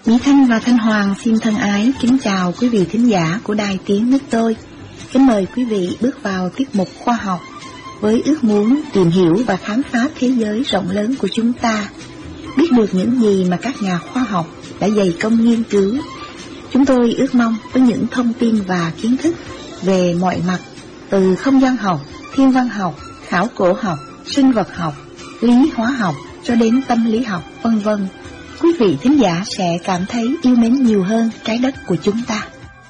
Mỹ Thanh và Thanh Hoàng xin thân ái kính chào quý vị thính giả của Đài Tiếng Nước Tôi. Kính mời quý vị bước vào tiết mục khoa học với ước muốn tìm hiểu và khám phá thế giới rộng lớn của chúng ta, biết được những gì mà các nhà khoa học đã dày công nghiên cứu. Chúng tôi ước mong với những thông tin và kiến thức về mọi mặt, từ không gian học, thiên văn học, khảo cổ học, sinh vật học, lý hóa học cho đến tâm lý học, vân vân, quý vị thính giả sẽ cảm thấy yêu mến nhiều hơn trái đất của chúng ta.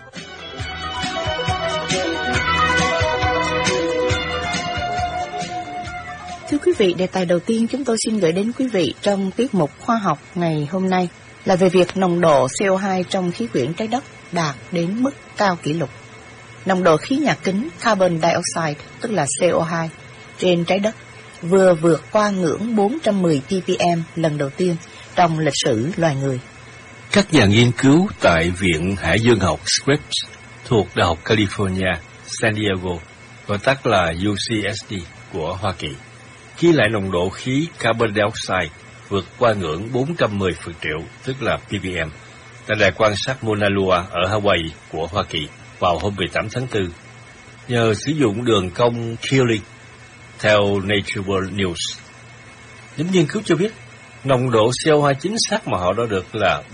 Thưa quý vị, đề tài đầu tiên chúng tôi xin gửi đến quý vị trong tiết mục khoa học ngày hôm nay là về việc nồng độ CO2 trong khí quyển trái đất đạt đến mức cao kỷ lục. Nồng độ khí nhà kính carbon dioxide, tức là CO2, trên trái đất vừa vượt qua ngưỡng 410 ppm lần đầu tiên trong lịch sử loài người. Các nhà nghiên cứu tại Viện Hải dương học Scripps thuộc Đại học California, San Diego, gọi tắt là UCSD của Hoa Kỳ, ghi lại nồng độ khí carbon dioxide vượt qua ngưỡng 410 phần triệu, tức là ppm, tại đài quan sát Mauna Loa ở Hawaii của Hoa Kỳ vào hôm 18 tháng 4, nhờ sử dụng đường cong Keeling, theo Nature World News. Nhóm nghiên cứu cho biết, nồng độ CO2 chính xác mà họ đo được là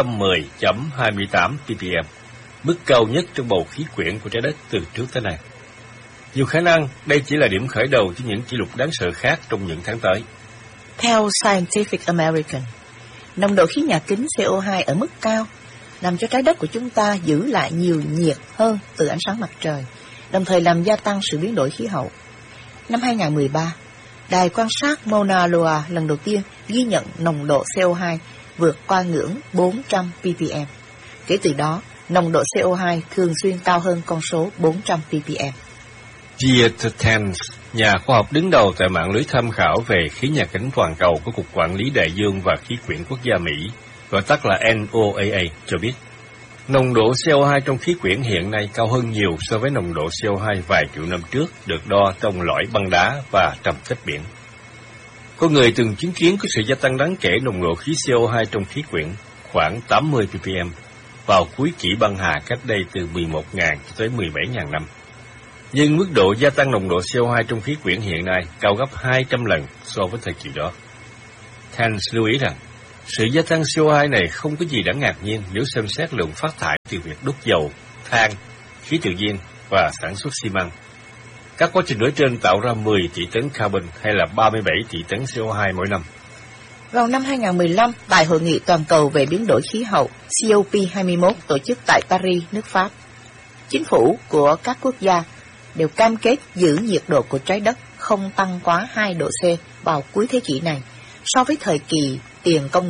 410.28 ppm, mức cao nhất trong bầu khí quyển của trái đất từ trước tới nay. Nhiều khả năng đây chỉ là điểm khởi đầu cho những kỷ lục đáng sợ khác trong những tháng tới. Theo Scientific American, nồng độ khí nhà kính CO2 ở mức cao làm cho trái đất của chúng ta giữ lại nhiều nhiệt hơn từ ánh sáng mặt trời, đồng thời làm gia tăng sự biến đổi khí hậu. Năm 2013, đài quan sát Mauna Loa lần đầu tiên ghi nhận nồng độ CO2 vượt qua ngưỡng 400 ppm. Kể từ đó, nồng độ CO2 thường xuyên cao hơn con số 400 ppm. Dieter Tans, nhà khoa học đứng đầu tại mạng lưới tham khảo về khí nhà kính toàn cầu của Cục Quản lý Đại dương và Khí quyển Quốc gia Mỹ, gọi tắt là NOAA, cho biết, nồng độ CO2 trong khí quyển hiện nay cao hơn nhiều so với nồng độ CO2 vài triệu năm trước được đo trong lõi băng đá và trầm tích biển. Có người từng chứng kiến có sự gia tăng đáng kể nồng độ khí CO2 trong khí quyển, khoảng 80 ppm, vào cuối kỷ băng hà cách đây từ 11.000 cho tới 17.000 năm. Nhưng mức độ gia tăng nồng độ CO2 trong khí quyển hiện nay cao gấp 200 lần so với thời kỳ đó. Tans lưu ý rằng, sự gia tăng CO2 này không có gì đáng ngạc nhiên nếu xem xét lượng phát thải từ việc đốt dầu, than, khí tự nhiên và sản xuất xi măng. Các quá trình nói trên tạo ra 10 tỷ tấn carbon hay là 37 tỷ tấn CO2 mỗi năm. Vào năm 2015, tại Hội nghị Toàn cầu về biến đổi khí hậu COP21 tổ chức tại Paris, nước Pháp, chính phủ của các quốc gia đều cam kết giữ nhiệt độ của trái đất không tăng quá 2 độ C vào cuối thế kỷ này so với thời kỳ tiền công